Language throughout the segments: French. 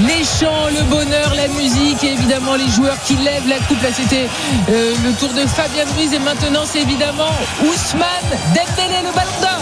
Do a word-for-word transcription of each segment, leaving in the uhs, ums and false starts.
les chants, le bonheur, la musique et évidemment les joueurs qui lèvent la coupe. Là c'était euh, le tour de Fabien Ruiz et maintenant c'est évidemment Ousmane Dembélé, le ballon d'or.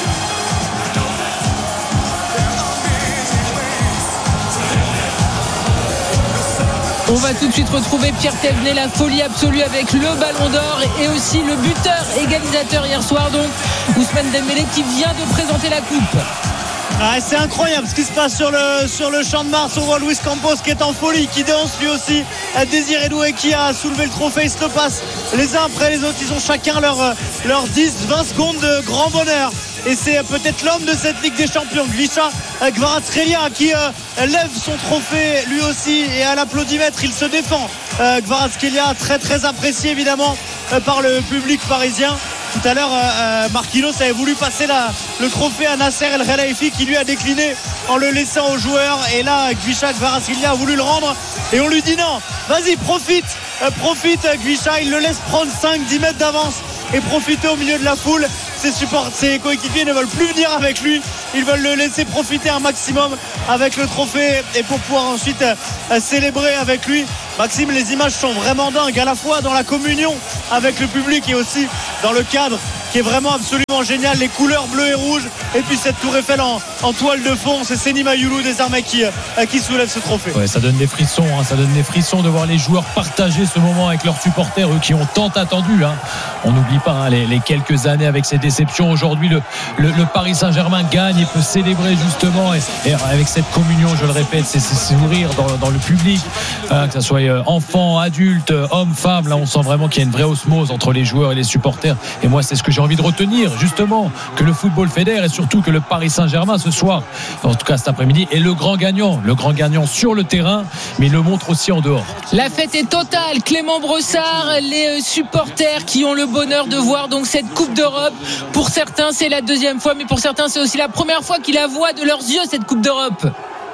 On va tout de suite retrouver Pierre Thévenet, la folie absolue avec le ballon d'or et aussi le buteur égalisateur hier soir, donc Ousmane Dembélé qui vient de présenter la coupe. Ah, c'est incroyable ce qui se passe sur le, sur le champ de Mars. On voit Luis Campos qui est en folie, qui danse lui aussi. Désiré Doué qui a soulevé le trophée. Ils se le passent les uns après les autres. Ils ont chacun leur, leur dix vingt secondes de grand bonheur. Et c'est peut-être l'homme de cette Ligue des Champions, Gvicha Kvaratskhelia, qui euh, lève son trophée lui aussi. Et à l'applaudimètre, il se défend. Euh, Kvaratskhelia, très très apprécié évidemment euh, par le public parisien. Tout à l'heure, euh, Marquinhos avait voulu passer la, le trophée à Nasser El Khelaifi qui lui a décliné en le laissant aux joueurs. Et là, Gvicha Kvaratskhelia a voulu le rendre et on lui dit non, vas-y, profite, euh, profite Gvicha. Il le laisse prendre cinq dix mètres d'avance et profiter au milieu de la foule. Ses, support, ses coéquipiers ne veulent plus venir avec lui. Ils veulent le laisser profiter un maximum avec le trophée et pour pouvoir ensuite euh, célébrer avec lui. Maxime, les images sont vraiment dingues, à la fois dans la communion avec le public et aussi dans le cadre qui est vraiment absolument génial, les couleurs bleues et rouges et puis cette tour Eiffel en, en toile de fond. C'est Seny Mayoulou désormais qui, euh, qui soulève ce trophée. Ouais, ça donne des frissons, hein, ça donne des frissons de voir les joueurs partager ce moment avec leurs supporters, eux qui ont tant attendu, hein. On n'oublie pas hein, les, les quelques années avec ces déceptions. Aujourd'hui le, le, le Paris Saint-Germain gagne et peut célébrer justement et, et avec cette communion, je le répète, c'est ces sourires dans, dans le public, hein, que ce soit enfants, adultes, hommes, femmes. Là on sent vraiment qu'il y a une vraie osmose entre les joueurs et les supporters et moi c'est ce que j'ai envie de retenir, justement, que le football fédère et surtout que le Paris Saint-Germain ce soir, en tout cas cet après-midi, est le grand gagnant, le grand gagnant sur le terrain, mais il le montre aussi en dehors. La fête est totale. Clément Brossard, les supporters qui ont le bonheur de voir donc cette Coupe d'Europe. Pour certains c'est la deuxième fois, mais pour certains c'est aussi la première fois qu'ils la voient de leurs yeux, cette Coupe d'Europe.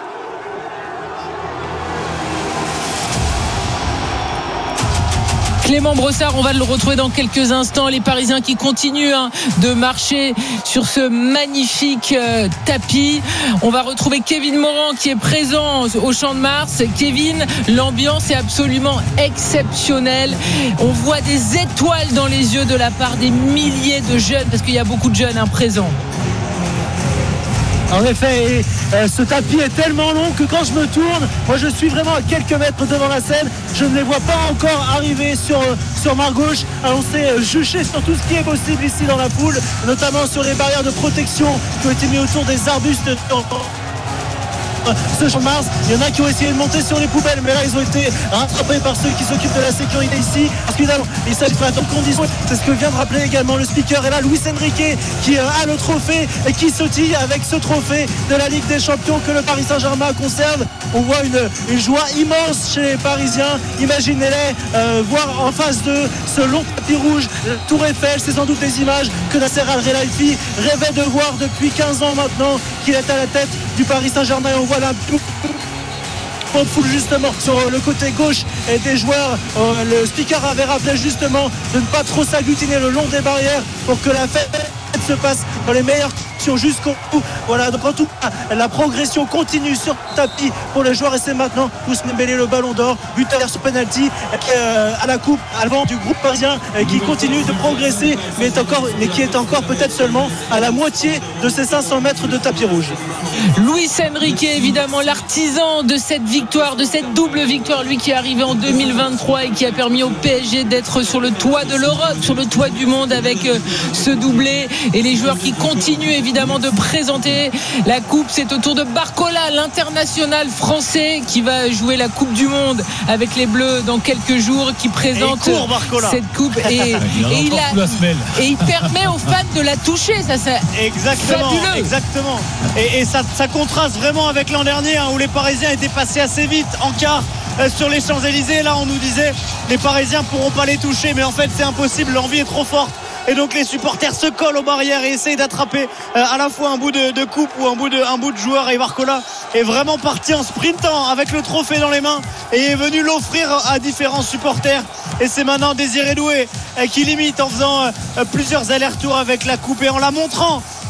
Clément Brossard, on va le retrouver dans quelques instants. Les Parisiens qui continuent hein, de marcher sur ce magnifique euh, tapis. On va retrouver Kevin Morand qui est présent au Champ de Mars. Kevin, l'ambiance est absolument exceptionnelle. On voit des étoiles dans les yeux de la part des milliers de jeunes, parce qu'il y a beaucoup de jeunes hein, présents. En effet, et, euh, ce tapis est tellement long que quand je me tourne, moi je suis vraiment à quelques mètres devant la scène, je ne les vois pas encore arriver sur, sur ma gauche. Alors on s'est juché sur tout ce qui est possible ici dans la foule, notamment sur les barrières de protection qui ont été mises autour des arbustes dans ce Champ de Mars. Il y en a qui ont essayé de monter sur les poubelles, mais là ils ont été rattrapés par ceux qui s'occupent de la sécurité ici, parce qu'évidemment il s'agit de conditions. C'est ce que vient de rappeler également le speaker. Et là Luis Enrique qui a le trophée et qui sautille avec ce trophée de la Ligue des Champions que le Paris Saint-Germain conserve. On voit une, une joie immense chez les Parisiens. Imaginez-les euh, voir en face de ce long tapis rouge, Tour Eiffel. C'est sans doute des images que Nasser El Khelaifi rêvait de voir depuis quinze ans maintenant qu'il est à la tête du Paris Saint-Germain. Et on voit là on foule justement sur le côté gauche et des joueurs. Le speaker avait rappelé justement de ne pas trop s'agglutiner le long des barrières pour que la fête se passe dans les meilleures conditions jusqu'au bout. Voilà, donc en tout cas la progression continue sur le tapis pour les joueurs et c'est maintenant Ousmane Dembélé, le ballon d'or, buteur sur penalty euh, à la coupe à l'avant du groupe parisien euh, qui continue de progresser mais, est encore, mais qui est encore peut-être seulement à la moitié de ces cinq cents mètres de tapis rouge. Luis Enrique, évidemment l'artisan de cette victoire, de cette double victoire, lui qui est arrivé en deux mille vingt-trois et qui a permis au P S G d'être sur le toit de l'Europe, sur le toit du monde avec euh, ce doublé, et les joueurs qui continuent évidemment de présenter la coupe. C'est au tour de Barcola, l'international français qui va jouer la Coupe du Monde avec les Bleus dans quelques jours, qui présente et il court, cette coupe et, et, il a, et il permet aux fans de la toucher. Ça, c'est exactement, fabuleux. Exactement. Et, et ça, ça contraste vraiment avec l'an dernier hein, où les Parisiens étaient passés assez vite en quart euh, sur les Champs-Élysées. Là on nous disait les Parisiens pourront pas les toucher, mais en fait c'est impossible, l'envie est trop forte. Et donc les supporters se collent aux barrières et essayent d'attraper euh, à la fois un bout de, de coupe ou un bout de, un bout de joueur. Et Barcola est vraiment parti en sprintant avec le trophée dans les mains et est venu l'offrir à différents supporters. Et c'est maintenant Désiré Doué euh, qui limite en faisant euh, plusieurs allers-retours avec la coupe et en la montrant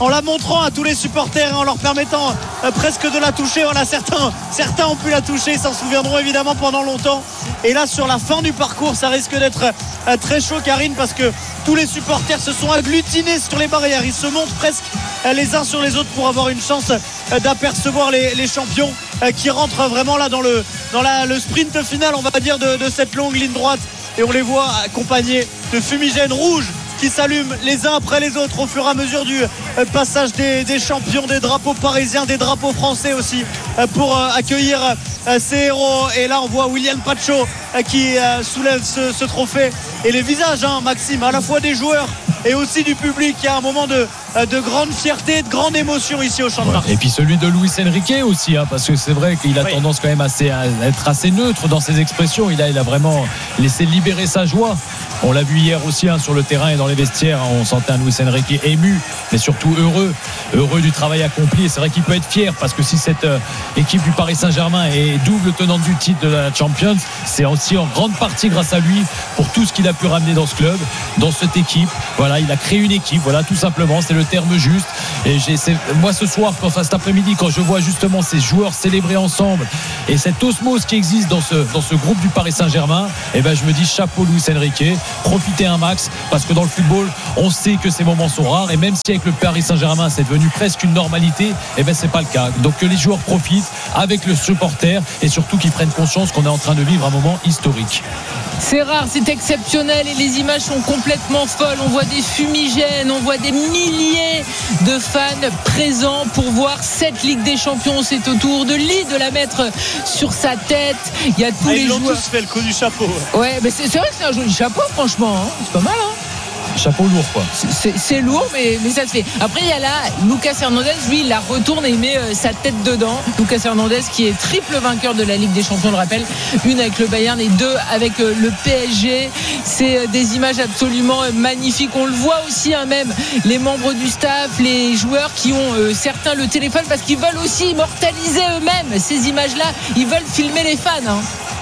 en la montrant à tous les supporters, en leur permettant euh, presque de la toucher. Voilà, certains, certains ont pu la toucher, ils s'en souviendront évidemment pendant longtemps. Et là, sur la fin du parcours, ça risque d'être euh, très chaud, Karine, parce que tous les supporters se sont agglutinés sur les barrières. Ils se montrent presque euh, les uns sur les autres pour avoir une chance euh, d'apercevoir les, les champions euh, qui rentrent vraiment là dans le, dans la, le sprint final, on va dire, de, de cette longue ligne droite. Et on les voit accompagnés de fumigènes rouges qui s'allument les uns après les autres au fur et à mesure du passage des, des champions, des drapeaux parisiens, des drapeaux français aussi, pour accueillir ces héros. Et là on voit William Pacho qui soulève ce, ce trophée, et les visages, hein, Maxime, à la fois des joueurs et aussi du public. Il y a un moment de, de grande fierté, de grande émotion ici au Champ de Mars. Et puis celui de Luis Enrique aussi, hein, parce que c'est vrai qu'il a oui. tendance quand même assez, à être assez neutre dans ses expressions. Il a, il a vraiment laissé libérer sa joie. On l'a vu hier aussi, hein, sur le terrain et dans les vestiaires. On sentait un Luis Enrique ému, mais surtout heureux, heureux du travail accompli. Et c'est vrai qu'il peut être fier, parce que si cette euh, équipe du Paris Saint-Germain est double tenante du titre de la Champions, c'est aussi en grande partie grâce à lui, pour tout ce qu'il a pu ramener dans ce club, dans cette équipe. Voilà, il a créé une équipe, voilà, tout simplement, c'est le terme juste. Et j'ai, c'est, moi ce soir, quand, enfin, cet après-midi, quand je vois justement ces joueurs célébrer ensemble et cette osmose qui existe dans ce, dans ce groupe du Paris Saint-Germain, eh ben, je me dis chapeau Luis Enrique, profitez un max, parce que dans le football on sait que ces moments sont rares, et même si avec le Paris Saint-Germain c'est devenu presque une normalité, eh ben c'est pas le cas. Donc que les joueurs profitent avec le supporter, et surtout qu'ils prennent conscience qu'on est en train de vivre un moment historique. C'est rare, c'est exceptionnel, et les images sont complètement folles. On voit des fumigènes, on voit des milliers de fans présents pour voir cette Ligue des Champions. C'est au tour de lui de la mettre sur sa tête. Il y a tous ah, les ils joueurs. Ils l'ont tous fait le coup du chapeau. Ouais, mais c'est, c'est vrai que c'est un joli chapeau, franchement. Hein. C'est pas mal, hein. Chapeau lourd, quoi. C'est, c'est lourd, mais, mais ça se fait. Après, il y a là Lucas Hernandez, lui, il la retourne et il met euh, sa tête dedans. Lucas Hernandez, qui est triple vainqueur de la Ligue des Champions, je le rappelle. Une avec le Bayern et deux avec euh, le P S G. C'est euh, des images absolument euh, magnifiques. On le voit aussi, hein, même les membres du staff, les joueurs qui ont euh, certains le téléphone, parce qu'ils veulent aussi immortaliser eux-mêmes ces images-là. Ils veulent filmer les fans, hein.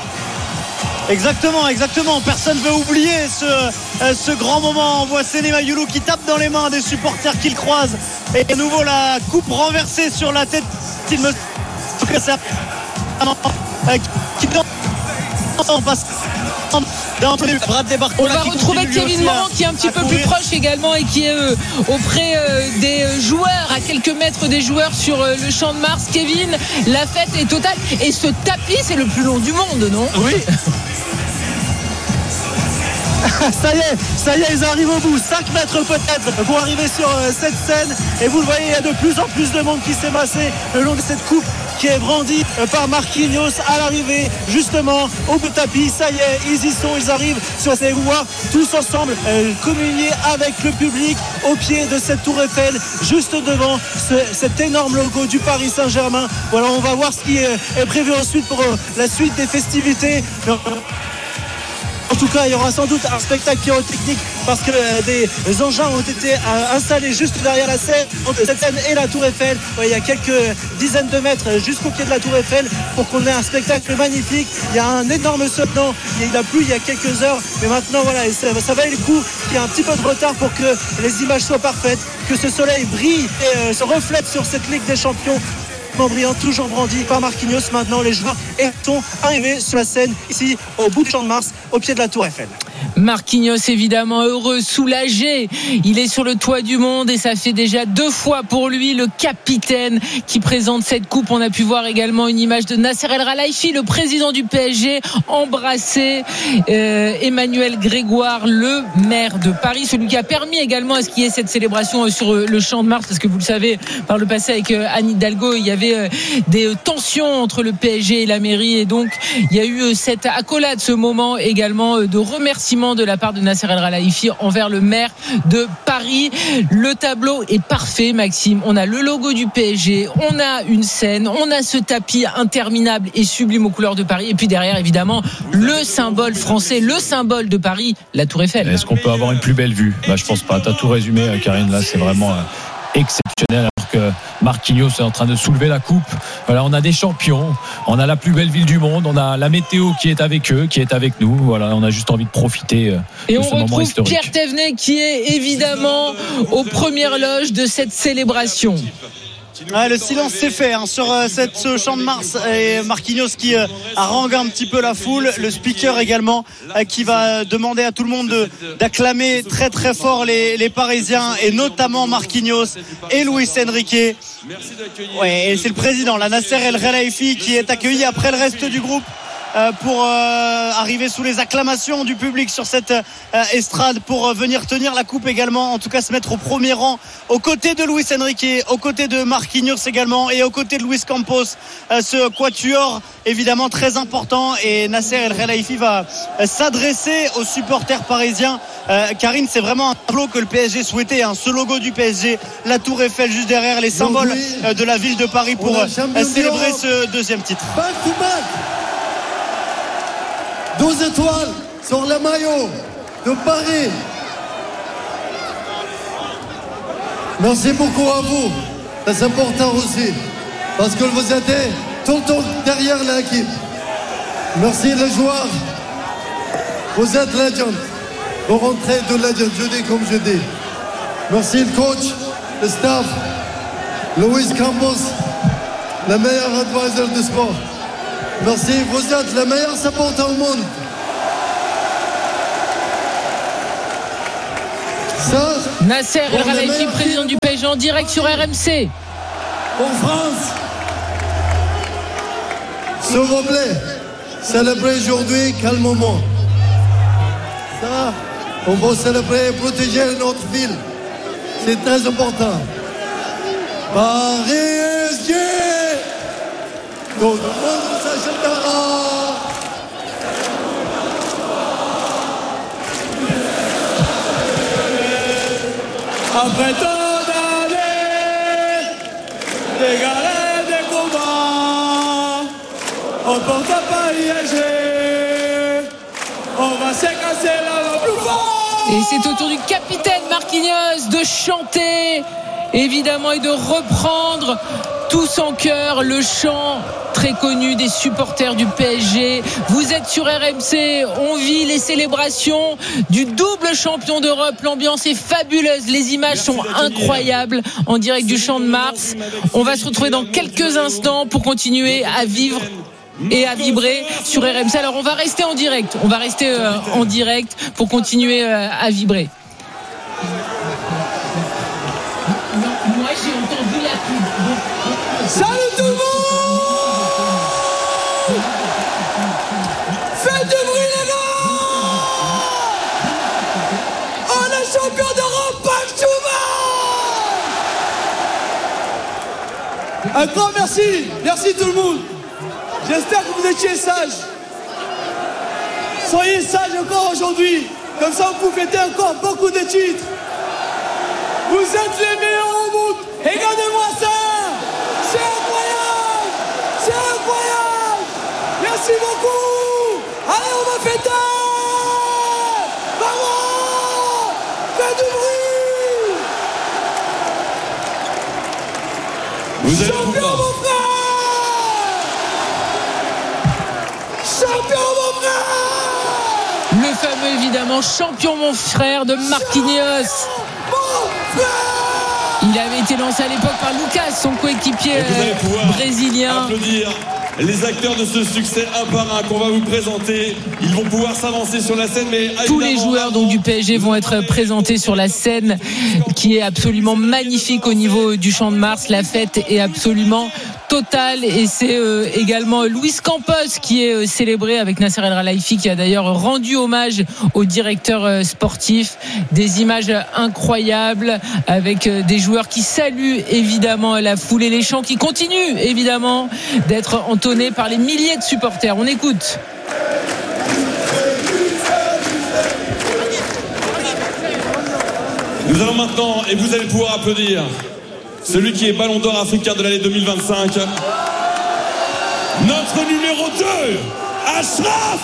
Exactement, exactement. Personne ne veut oublier ce, euh, ce grand moment. On voit Séné Mayulu qui tape dans les mains des supporters qu'il croise. Et à nouveau la coupe renversée sur la tête. Il me que ça euh, qui on passe dans les bras des Barcola. On va retrouver Kevin Morand qui est un petit peu plus proche également, et qui est euh, auprès euh, des joueurs, à quelques mètres des joueurs sur euh, le Champ de Mars. Kevin, la fête est totale, et ce tapis c'est le plus long du monde, non? Oui. Ça y est, ça y est, ils arrivent au bout. cinq mètres peut-être pour arriver sur euh, cette scène. Et vous le voyez, il y a de plus en plus de monde qui s'est massé le long de cette coupe qui est brandie euh, par Marquinhos à l'arrivée, justement au bout de tapis. Ça y est, ils y sont, ils arrivent sur ces voir tous ensemble euh, communier avec le public au pied de cette tour Eiffel, juste devant ce, cet énorme logo du Paris Saint-Germain. Voilà, on va voir ce qui est, est prévu ensuite pour euh, la suite des festivités. En tout cas, il y aura sans doute un spectacle pyrotechnique, parce que euh, des engins ont été euh, installés juste derrière la scène, entre cette scène et la tour Eiffel. Ouais, il y a quelques dizaines de mètres jusqu'au pied de la tour Eiffel pour qu'on ait un spectacle magnifique. Il y a un énorme sautant. Il a plu il y a quelques heures, mais maintenant voilà, ça, ça valait le coup qu'il y ait un petit peu de retard pour que les images soient parfaites, que ce soleil brille et euh, se reflète sur cette Ligue des Champions. Brillant, toujours brandi par Marquinhos. Maintenant les joueurs sont arrivés sur la scène ici au bout du Champ de Mars, au pied de la tour Eiffel. Marquinhos évidemment heureux, soulagé, il est sur le toit du monde, et ça fait déjà deux fois pour lui, le capitaine qui présente cette coupe. On a pu voir également une image de Nasser El Khelaifi, le président du P S G, embrasser euh, Emmanuel Grégoire, le maire de Paris, celui qui a permis également à ce qu'il y ait cette célébration sur le Champ de Mars, parce que vous le savez, par le passé avec Anne Hidalgo, il y avait des tensions entre le P S G et la mairie, et donc il y a eu cette accolade, ce moment également de remerciement de la part de Nasser El Khelaifi envers le maire de Paris. Le tableau est parfait, Maxime. On a le logo du P S G, on a une scène, on a ce tapis interminable et sublime aux couleurs de Paris, et puis derrière évidemment le symbole français, le symbole de Paris, la tour Eiffel. Est-ce qu'on peut avoir une plus belle vue? Bah, je pense pas. T'as tout résumé, Karine. Là, c'est vraiment exceptionnel, alors que Marquinhos est en train de soulever la coupe. Voilà, on a des champions, on a la plus belle ville du monde, on a la météo qui est avec eux, qui est avec nous. Voilà, on a juste envie de profiter Et de on ce moment retrouve historique. Pierre Thévenet qui est évidemment aux premières loges de cette célébration. Ouais, le silence s'est fait hein, sur euh, cette, ce champ de Mars et Marquinhos qui euh, harangue un petit peu la foule, le speaker également euh, qui va demander à tout le monde de, d'acclamer très très fort les, les Parisiens et notamment Marquinhos et Luis Enrique. Ouais, et c'est le président, la Nasser El Khelaifi, qui est accueilli après le reste du groupe Euh, pour euh, arriver sous les acclamations du public sur cette euh, estrade pour euh, venir tenir la coupe également, en tout cas se mettre au premier rang aux côtés de Luis Enrique, aux côtés de Marquinhos également et aux côtés de Luis Campos, euh, ce quatuor évidemment très important. Et Nasser El Khelaifi va euh, s'adresser aux supporters parisiens. euh, Karine, c'est vraiment un tableau que le P S G souhaitait hein, ce logo du P S G, la tour Eiffel juste derrière, les symboles euh, de la ville de Paris pour euh, célébrer ce deuxième titre. Back to back. douze étoiles sur le maillot de Paris. Merci beaucoup à vous. C'est important aussi. Parce que vous êtes tout le temps derrière l'équipe. Merci les joueurs. Vous êtes legend. Vous rentrez de legend, je dis comme je dis. Merci le coach, le staff, Luis Campos, le meilleur advisor du sport. Merci, vous êtes le meilleur supporter au monde. Ça, Nasser El Khelaifi, président du P S G, en direct sur R M C. En France, s'il vous plaît, célébrez aujourd'hui calmement. Ça, on va célébrer et protéger notre ville. C'est très important. Paris S G! Tout le monde s'achètera. Après tant d'années, des galères, des combats, on porte à Paris S G. On va se casser la plus fort. Et c'est au tour du capitaine Marquinhos de chanter, évidemment, et de reprendre tous en chœur le chant très connu des supporters du P S G. Vous êtes sur R M C, on vit les célébrations du double champion d'Europe. L'ambiance est fabuleuse, les images sont incroyables en direct du Champ de Mars. On va se retrouver dans quelques instants pour continuer à vivre et à vibrer sur R M C. Alors on va rester en direct, on va rester euh, en direct pour continuer euh, à vibrer. Moi j'ai entendu la pub. Salut tout le monde! Faites du bruit les gars! On est champion d'Europe, back to back! Un grand merci, merci tout le monde. J'espère que vous étiez sages. Soyez sages encore aujourd'hui, comme ça vous pouvez fêter encore beaucoup de titres. Vous êtes les meilleurs au monde. Regardez-moi ça! C'est incroyable! C'est incroyable! Merci beaucoup! Allez, on va fêter! Maman! Fais du bruit! Vous allez Champion, pouvoir. mon frère! Champion, mon frère! Le fameux, évidemment, champion mon frère de Marquinhos. Mon frère! Il avait été lancé à l'époque par Lucas, son coéquipier Et vous allez pouvoir brésilien. applaudir les acteurs de ce succès un par un qu'on va vous présenter. Ils vont pouvoir s'avancer sur la scène, mais Tous les joueurs donc, du P S G vont être présentés sur la scène qui est absolument magnifique au niveau du Champ de Mars. La fête est absolument totale et c'est euh, également Luis Campos qui est euh, célébré avec Nasser El Khelaifi qui a d'ailleurs rendu hommage au directeur euh, sportif. Des images incroyables avec euh, des joueurs qui saluent évidemment la foule et les chants qui continuent évidemment d'être entonnés par les milliers de supporters. On écoute. Nous allons maintenant, et vous allez pouvoir applaudir celui qui est Ballon d'Or africain de l'année deux mille vingt-cinq, notre numéro deux, Achraf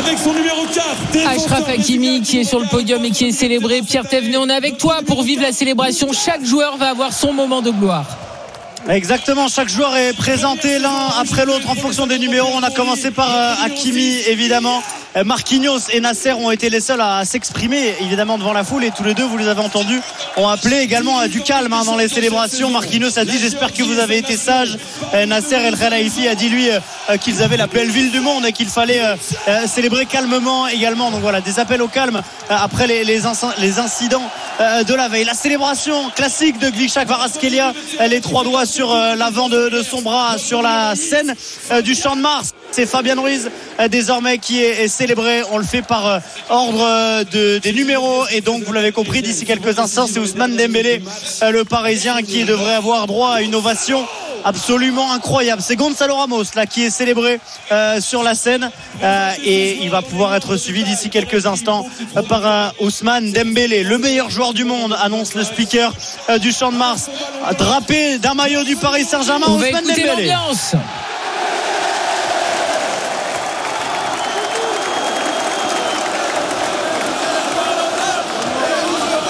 avec son numéro quatre. Achraf Hakimi qui est sur le podium et qui est célébré. Pierre Thévenet, on est avec toi pour vivre la célébration. Chaque joueur va avoir son moment de gloire. Exactement, chaque joueur est présenté l'un après l'autre en fonction des numéros. On a commencé par euh, Hakimi évidemment. euh, Marquinhos et Nasser ont été les seuls à, à s'exprimer évidemment devant la foule, et tous les deux, vous les avez entendus, ont appelé également à du calme hein, dans les célébrations. Marquinhos a dit j'espère que vous avez été sages. euh, Nasser El Khelaifi a dit lui euh, qu'ils avaient la plus belle ville du monde et qu'il fallait euh, euh, célébrer calmement également. Donc voilà, des appels au calme euh, après les, les, inc- les incidents euh, de la veille. La célébration classique de Glichat Kvaratskhelia, les trois doigts sur sur l'avant de, de son bras sur la scène euh, du Champ de Mars. C'est Fabien Ruiz euh, désormais qui est, est célébré. On le fait par euh, ordre euh, de, des numéros, et donc vous l'avez compris, d'ici quelques instants c'est Ousmane Dembélé, euh, le Parisien, qui devrait avoir droit à une ovation absolument incroyable. C'est Gonzalo Ramos là qui est célébré euh, sur la scène euh, et il va pouvoir être suivi d'ici quelques instants euh, par euh, Ousmane Dembélé, le meilleur joueur du monde, annonce le speaker euh, du Champ de Mars, drapé d'un maillot du Paris Saint-Germain. On Ousmane va écouter Dembélé. l'ambiance.